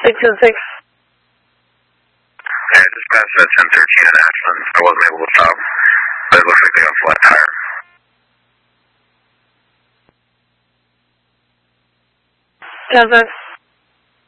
626. Yeah, I just passed that 1013 in Ashland. I wasn't able to stop. But it looks like they got a flat tire. Desert.